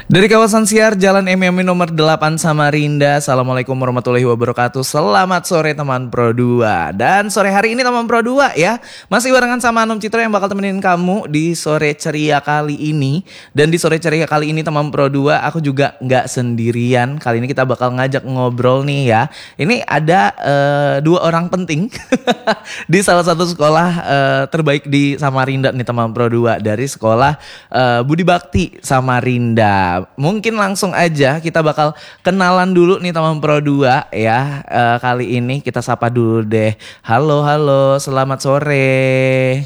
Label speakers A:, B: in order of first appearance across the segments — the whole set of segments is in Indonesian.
A: Dari kawasan Siar Jalan MMI nomor 8 Samarinda. Assalamualaikum warahmatullahi wabarakatuh. Selamat sore teman Pro 2. Dan sore hari ini teman Pro 2 ya, masih barengan sama Anum Citra yang bakal temenin kamu di sore ceria kali ini. Dan di sore ceria kali ini teman Pro 2, aku juga gak sendirian. Kali ini kita bakal ngajak ngobrol nih ya. Ini ada dua orang penting di salah satu sekolah terbaik di Samarinda nih teman Pro 2. Dari sekolah Budi Bakti Samarinda. Mungkin langsung aja kita bakal kenalan dulu nih teman Pro 2 ya. Kali ini kita sapa dulu deh. Halo, selamat sore.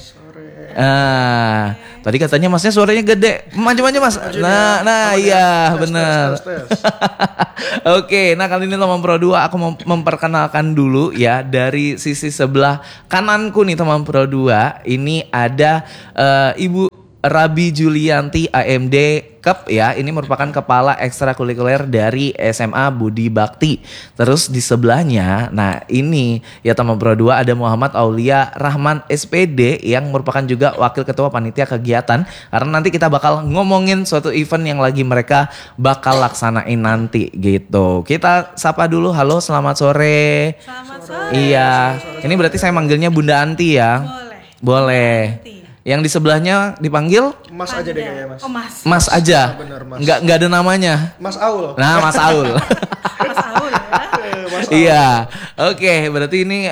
A: Tadi katanya masnya suaranya gede. Maju mas. Nah iya benar. Oke, nah kali ini teman Pro 2 aku mau memperkenalkan dulu ya. Dari sisi sebelah kananku nih teman Pro 2. Ini ada Ibu Rabi Julianti AMD Kep ya, ini merupakan kepala ekstrakurikuler dari SMA Budi Bakti. Terus di sebelahnya, nah ini ya teman Pro 2 ada Muhammad Aulia Rahman SPD yang merupakan juga wakil ketua panitia kegiatan. Karena nanti kita bakal ngomongin suatu event yang lagi mereka bakal laksanain nanti gitu. Kita sapa dulu, halo selamat sore.
B: Selamat sore.
A: Iya, ini berarti saya manggilnya Bunda Anti ya? Boleh. Yang di sebelahnya dipanggil?
C: Mas aja deh kayaknya mas.
B: Oh mas.
A: Mas aja?
C: Bener, mas.
A: Nggak ada namanya?
C: Mas Aul.
A: Nah Mas Aul.
B: Mas Aul ya.
C: Mas Aul.
A: Iya, oke. Berarti ini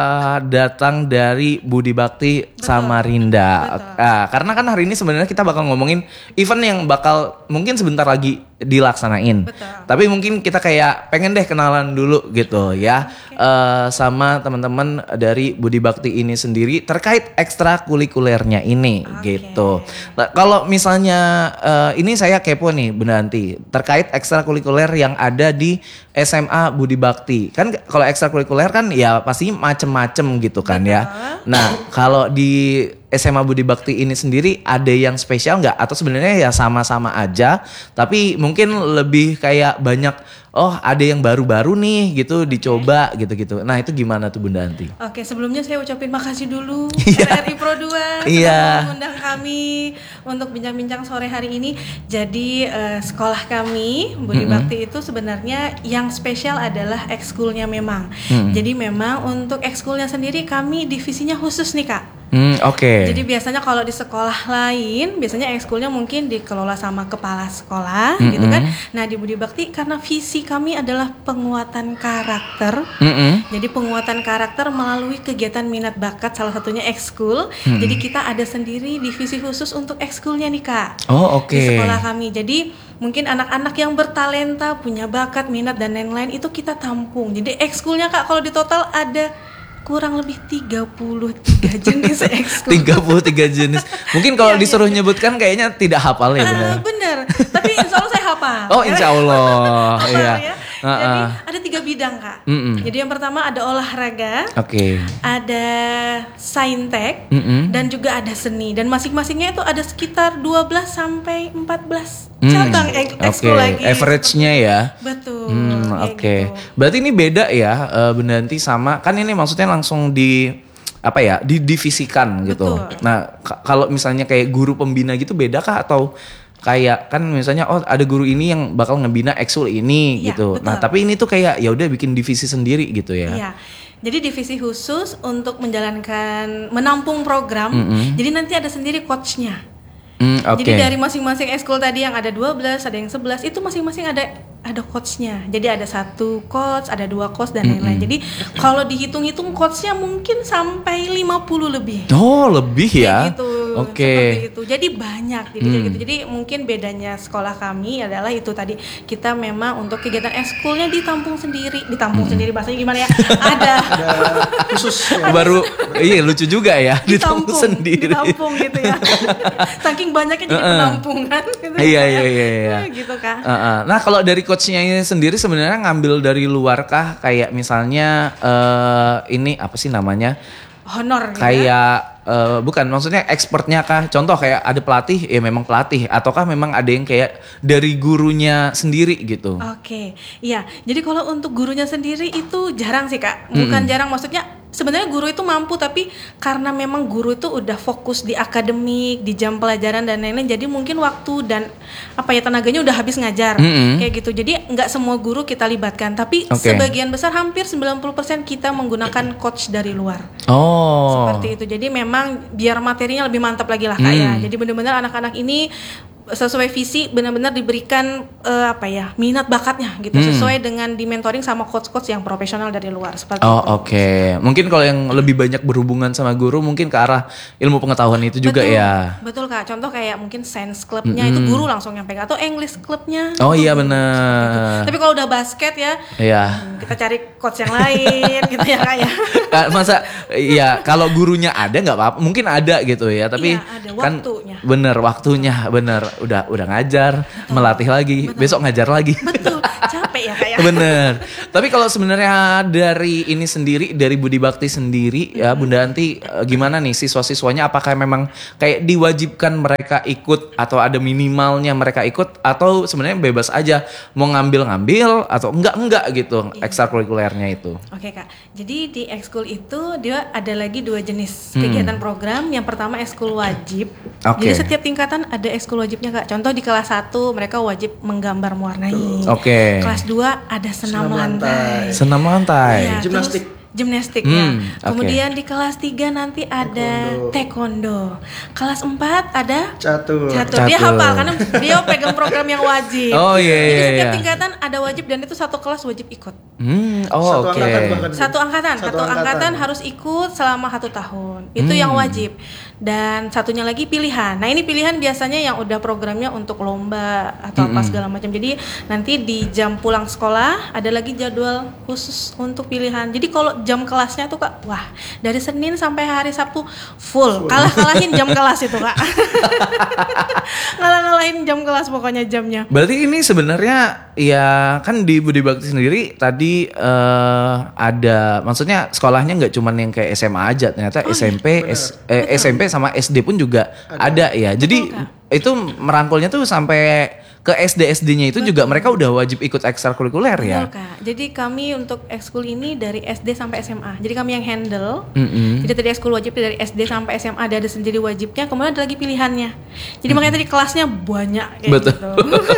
A: datang dari Budi Bakti Samarinda. Karena kan hari ini sebenarnya kita bakal ngomongin event yang bakal mungkin sebentar lagi dilaksanain.
B: Betul.
A: Tapi mungkin kita kayak pengen deh kenalan dulu gitu ya. Sama teman-teman dari Budi Bakti ini sendiri terkait ekstrakurikulernya ini gitu. Nah, kalau misalnya ini saya kepo nih Bunda Anti terkait ekstrakurikuler yang ada di SMA Budi Bakti. Kan kalau ekstrakurikuler kan ya pasti macem-macem gitu kan ya. Nah kalau di SMA Budi Bakti ini sendiri ada yang spesial nggak? Atau sebenarnya ya sama-sama aja, tapi mungkin lebih kayak banyak, oh ada yang baru-baru nih gitu dicoba gitu-gitu. Nah itu gimana tuh Bunda Anti?
B: Oke, sebelumnya saya ucapin makasih dulu
A: Iya.
B: RRI Pro 2
A: Iya.
B: sudah mengundang kami untuk bincang-bincang sore hari ini. Jadi sekolah kami Budi Bakti itu sebenarnya yang spesial adalah ekskulnya memang. Jadi memang untuk ekskulnya sendiri kami divisinya khusus nih Kak.
A: Oke.
B: Jadi biasanya kalau di sekolah lain, biasanya ekskulnya mungkin dikelola sama kepala sekolah gitu kan. Nah di Budi Bakti karena visi kami adalah penguatan karakter. Jadi penguatan karakter melalui kegiatan minat bakat, salah satunya ekskul. Jadi kita ada sendiri divisi khusus untuk ekskulnya nih Kak.
A: Oh oke.
B: Di sekolah kami. Jadi mungkin anak-anak yang bertalenta, punya bakat, minat dan lain-lain itu kita tampung. Jadi ekskulnya Kak kalau di total ada kurang lebih 33 jenis ekskul.
A: 33 jenis. Mungkin kalau disuruh nyebutkan kayaknya tidak hafal ya benar.
B: Bener, tapi insya Allah saya hafal.
A: Oh insya Allah. Iya.
B: Ya. Jadi ada 3 bidang Kak. Jadi yang pertama ada olahraga, ada saintek, dan juga ada seni. Dan masing-masingnya itu ada sekitar 12 sampai 14 cabang ekskul lagi.
A: Average-nya ya.
B: Betul.
A: Oke.
B: Gitu.
A: Berarti ini beda ya Bunda Anti sama, kan ini maksudnya langsung di apa ya, didivisikan gitu.
B: Betul.
A: Nah kalau misalnya kayak guru pembina gitu beda kah atau kayak kan misalnya oh ada guru ini yang bakal ngebina ekskul ini
B: Iya,
A: gitu.
B: betul.
A: Nah tapi ini tuh kayak ya udah bikin divisi sendiri gitu ya.
B: Iya. Jadi divisi khusus untuk menjalankan menampung program. Jadi nanti ada sendiri coachnya. Jadi dari masing-masing ekskul tadi yang ada 12, ada yang 11, itu masing-masing ada coachnya. Jadi ada 1 coach, ada 2 coach dan lain-lain. Jadi kalau dihitung-hitung coachnya mungkin sampai 50 lebih.
A: Oh lebih ya.
B: Gitu. Seperti itu. Jadi banyak. Jadi mungkin bedanya sekolah kami adalah itu tadi, kita memang untuk kegiatan ekskulnya ditampung sendiri bahasanya gimana ya? Ada
C: Khusus. Ya.
A: Baru iya lucu juga ya ditampung sendiri.
B: Ditampung gitu ya. Saking banyaknya jadi penampungan gitu.
A: Iya.
B: Gitu Kak.
A: Nah kalau dari coachnya ini sendiri sebenarnya ngambil dari luar kah? Kayak misalnya ini apa sih namanya?
B: Honor gitu
A: kayak bukan, maksudnya expertnya kah? Contoh kayak ada pelatih, ya memang pelatih, ataukah memang ada yang kayak dari gurunya sendiri gitu?
B: Oke, iya. Jadi kalau untuk gurunya sendiri itu jarang sih Kak. Bukan jarang, maksudnya sebenarnya guru itu mampu, tapi karena memang guru itu udah fokus di akademik, di jam pelajaran dan lain-lain, jadi mungkin waktu dan tenaganya udah habis ngajar kayak gitu. Jadi nggak semua guru kita libatkan, tapi sebagian besar hampir 90% kita menggunakan coach dari luar. Seperti itu. Jadi memang biar materinya lebih mantap lagi lah Kak ya. Jadi benar-benar anak-anak ini sesuai visi, benar-benar diberikan minat bakatnya gitu, sesuai dengan di mentoring sama coach-coach yang profesional dari luar seperti itu.
A: Mungkin kalau yang lebih banyak berhubungan sama guru mungkin ke arah ilmu pengetahuan itu juga ya.
B: Betul Kak. Contoh kayak mungkin science clubnya itu guru langsung yang pegang, atau English clubnya.
A: Iya benar.
B: Tapi kalau udah basket ya, kita cari coach yang lain gitu ya Kak ya.
A: Masa ya kalau gurunya ada nggak apa-apa, mungkin ada gitu ya, tapi
B: ada
A: kan
B: waktunya.
A: Bener udah ngajar, melatih lagi, besok ngajar lagi.
B: Betul, capek ya Kak ya.
A: Bener. Tapi kalau sebenarnya dari ini sendiri, dari Budi Bakti sendiri ya Bunda Anti, gimana nih siswa-siswanya, apakah memang kayak diwajibkan mereka ikut atau ada minimalnya mereka ikut, atau sebenarnya bebas aja mau ngambil atau enggak gitu ekstrakurikulernya itu?
B: Oke Kak, jadi di ekskul itu dia ada lagi 2 jenis kegiatan program. Yang pertama ekskul wajib. Jadi setiap tingkatan ada ekskul wajibnya Kak. Contoh di kelas 1 mereka wajib menggambar mewarnai. Kelas 2 ada senam lantai.
A: Senam lantai.
B: Ya, gimnastik ya. Kemudian di kelas 3 nanti ada taekwondo. Kelas 4 ada catur. Dia hafal karena dia pegang program yang wajib. Jadi setiap tingkatan ada wajib, dan itu satu kelas wajib ikut. Satu angkatan harus ikut selama 1 tahun. Itu yang wajib. Dan satunya lagi pilihan. Nah ini pilihan biasanya yang udah programnya untuk lomba atau apa segala macam. Jadi nanti di jam pulang sekolah ada lagi jadwal khusus untuk pilihan. Jadi kalau jam kelasnya tuh Kak, wah dari Senin sampai hari Sabtu full. Kalahin jam kelas itu Kak. Ngalahin jam kelas pokoknya jamnya.
A: Berarti ini sebenarnya ya kan di Budi Bakti sendiri tadi ada, maksudnya sekolahnya nggak cuma yang kayak SMA aja, ternyata SMP sama SD pun juga ada ya. Jadi itu merangkulnya tuh sampai ke SD-SD-nya itu juga mereka udah wajib ikut ekstrakurikuler ya.
B: Betul Kak. Jadi kami untuk ekskul ini dari SD sampai SMA. Jadi kami yang handle. Jadi tadi ekskul wajib dari SD sampai SMA ada sendiri wajibnya, kemudian ada lagi pilihannya. Jadi makanya tadi kelasnya banyak kayak gitu.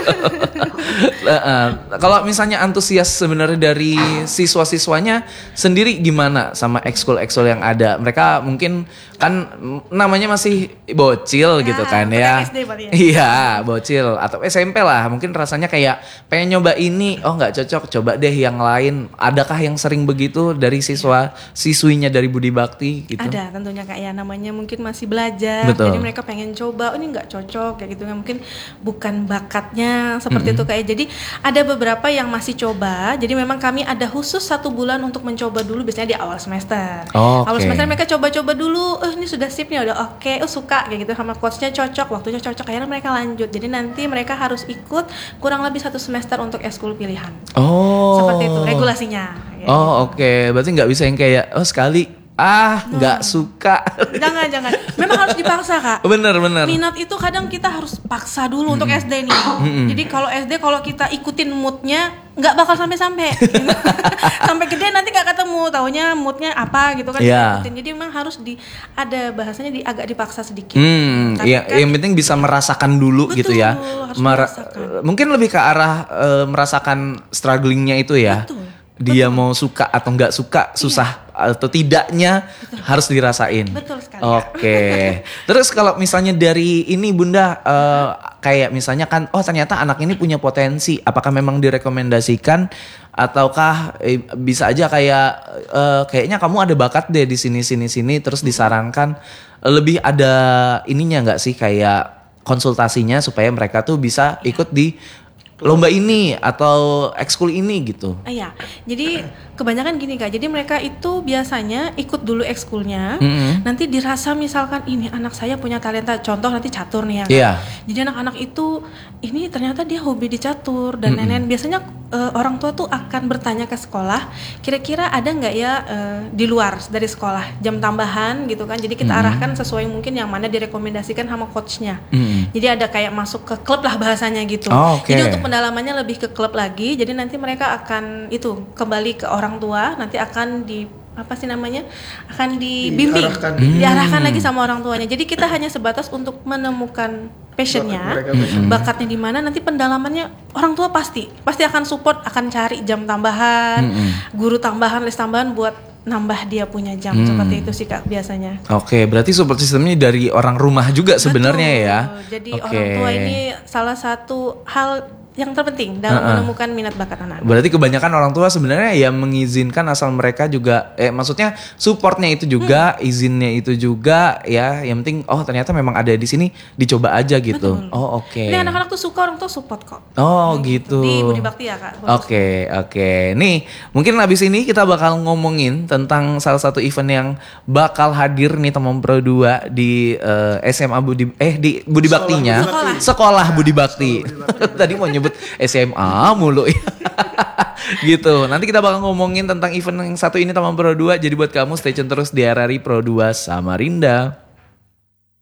A: Kalau misalnya antusias sebenarnya dari siswa-siswanya sendiri gimana sama ekskul-ekskul yang ada? Mereka mungkin kan namanya masih bocil gitu kan ya.
B: SD ya.
A: Iya, bocil atau SMP lah. Mungkin rasanya kayak pengen nyoba ini, nggak cocok, coba deh yang lain. Adakah yang sering begitu dari siswinya dari Budi Bakti gitu?
B: Ada tentunya Kak ya, namanya mungkin masih belajar. Jadi mereka pengen coba, ini nggak cocok kayak gitu, mungkin bukan bakatnya seperti itu Kak ya. Jadi ada beberapa yang masih coba. Jadi memang kami ada khusus 1 bulan untuk mencoba dulu, biasanya di awal semester. Awal semester mereka coba-coba dulu, ini sudah sip nih, udah oke, suka kayak gitu, sama coachnya cocok, waktunya cocok, akhirnya mereka lanjut. Jadi nanti mereka harus ikut kurang lebih 1 semester untuk ekskul pilihan. Seperti itu regulasinya.
A: Berarti nggak bisa yang kayak sekali nggak suka.
B: Jangan. Memang harus dipaksa Kak.
A: Bener.
B: Minat itu kadang kita harus paksa dulu untuk SD nih. Jadi kalau SD kalau kita ikutin moodnya nggak bakal sampai. Sampai gede nanti nggak ketemu. Taunya moodnya apa gitu kan. Jadi memang harus ada bahasanya agak dipaksa sedikit.
A: Yang penting bisa merasakan dulu. Betul, gitu ya. Mungkin lebih ke arah merasakan strugglingnya itu ya. Dia mau suka atau nggak suka, susah atau tidaknya harus dirasain.
B: Betul sekali.
A: Terus kalau misalnya dari ini Bunda, kayak misalnya kan, ternyata anak ini punya potensi. Apakah memang direkomendasikan ataukah bisa aja kayak kayaknya kamu ada bakat deh di sini, terus disarankan lebih ada ininya nggak sih, kayak konsultasinya supaya mereka tuh bisa ikut di lomba ini atau ekskul ini gitu.
B: Iya. Jadi kebanyakan gini Kak. Jadi mereka itu biasanya ikut dulu ekskulnya. Nanti dirasa misalkan ini anak saya punya talenta, contoh nanti catur nih ya Kak. Jadi anak-anak itu ini ternyata dia hobi di catur dan lain-lain. Biasanya orang tua tuh akan bertanya ke sekolah, kira-kira ada nggak ya di luar dari sekolah jam tambahan gitu kan. Jadi kita arahkan sesuai mungkin yang mana direkomendasikan sama coachnya. Jadi ada kayak masuk ke klub lah bahasanya gitu. Jadi untuk pendalamannya lebih ke klub lagi. Jadi nanti mereka akan kembali ke orang tua, nanti akan apa sih namanya, akan dibimbing, diarahkan lagi sama orang tuanya. Jadi kita hanya sebatas untuk menemukan passionnya, bakatnya di mana. Nanti pendalamannya orang tua pasti akan support, akan cari jam tambahan, guru tambahan, les tambahan buat nambah dia punya jam. Seperti itu sih Kak biasanya.
A: Oke, berarti support sistemnya dari orang rumah juga sebenarnya ya.
B: Jadi orang tua ini salah satu hal yang terpenting dalam menemukan minat bakat anak.
A: Berarti kebanyakan orang tua sebenarnya ya mengizinkan asal mereka juga maksudnya supportnya itu juga, izinnya itu juga ya. Yang penting ternyata memang ada di sini, dicoba aja gitu.
B: Betul.
A: Oh, oke.
B: Ini anak-anak tuh suka, orang tuh support kok.
A: Oh, gitu.
B: Di Budi Bakti ya Kak.
A: Oke. Nih, mungkin habis ini kita bakal ngomongin tentang salah satu event yang bakal hadir nih teman Pro 2 di SMA di Budi Baktinya. Sekolah Budi Bakti. Tadi mau nyebut SMA mulu ya. Gitu. Nanti kita bakal ngomongin tentang event yang satu ini teman Pro 2. Jadi buat kamu stay tune terus di RRI Pro 2 Samarinda.